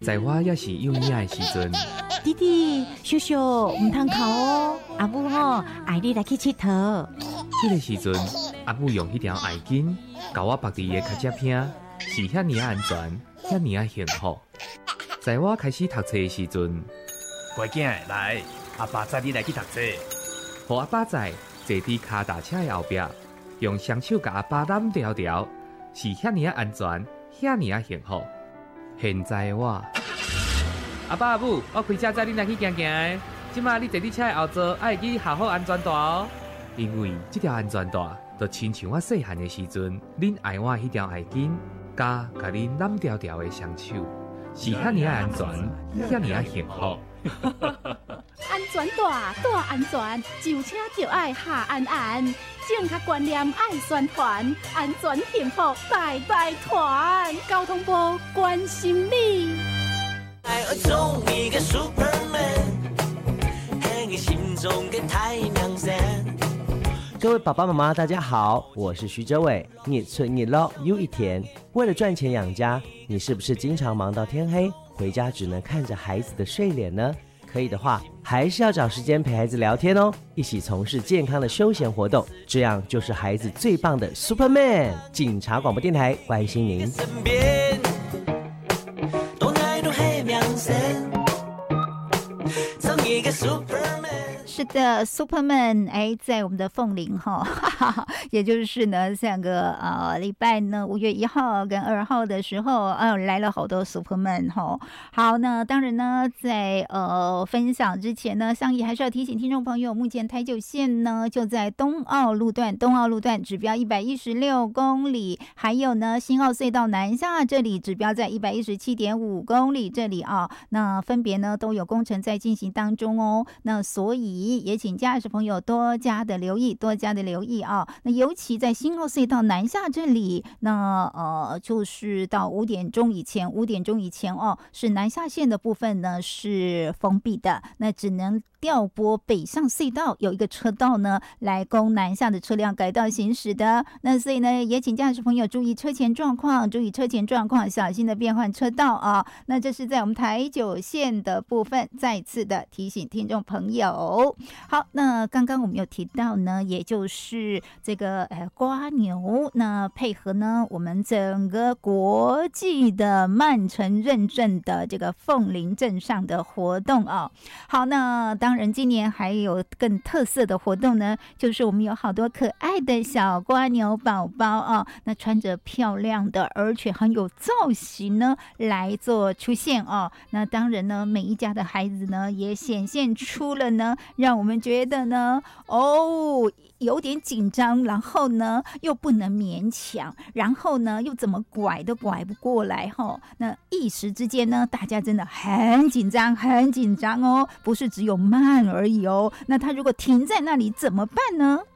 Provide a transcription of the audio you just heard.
在我也是幼儿的时阵， 弟弟、叔叔唔通哭哦，阿母爱你来去佚佗。 迄个时阵，阿母用迄条艾巾甲我绑伫的脚趾片，是遐尼安全，遐尼幸福。在我开始读册的时阵， 乖囝来，阿爸载你来去读册。 互阿爸载坐伫脚踏车的后壁，用双手甲阿爸揽条条，是遐尼安全，遐尼幸福。现在我，阿爸阿母，我开车载恁来去行行的。即马你坐伫车的后座，爱记好好安全带哦。因为这条安全带，就亲像我细汉的时阵，恁爱我迄条艾巾，甲恁揽条条的双手，是遐尼安全，遐尼幸福。 安全带安全，上车就爱下安安。正确观念爱宣传，安全幸福代代传。交通部关心你。 爱做一个 Superman， ให้你心中的太阳伞。 各位爸爸妈妈，大家好，我是徐哲伟。日出日落又一天，为了赚钱养家，你是不是经常忙到天黑，回家只能看着孩子的睡脸呢？可以的话，还是要找时间陪孩子聊天哦，一起从事健康的休闲活动，这样就是孩子最棒的 Superman。警察广播电台关心您。 身边都爱都很良善，做一个 Superman。 是的 ，Superman， 在我们的凤林哈，也就是呢，上个礼拜呢，5月1号跟2号的时候，来了好多 Superman 哈。好，那当然呢，在分享之前呢，上一还是要提醒听众朋友，目前台九线呢就在东澳路段指标116公里，还有呢新澳隧道南下这里指标在117.5公里这里啊，那分别呢都有工程在进行当中哦，那所以也请驾驶朋友多加的留意啊。那尤其在新澳隧道南下这里，那就是到5点钟以前哦，是南下线的部分呢是封闭的，那只能调拨北上隧道有一个车道呢来供南下的车辆改道行驶的。那所以呢，也请驾驶朋友注意车前状况，小心的变换车道啊。那这是在我们台九线的部分，再次的提醒听众朋友。好，那刚刚我们有提到呢，也就是这个蝸牛，那配合呢我们整个国际的慢城认证的这个凤林镇上的活动啊。好，那当然今年还有更特色的活动呢，就是我们有好多可爱的小蝸牛宝宝啊，那穿着漂亮的而且很有造型呢来做出现啊。那当然呢，每一家的孩子呢也显现出了呢让我们觉得呢有点紧张，然后呢又不能勉强，然后呢又怎么拐都拐不过来齁。那一时之间呢，大家真的很紧张哦，不是只有慢而已哦。那他如果停在那里怎么办呢？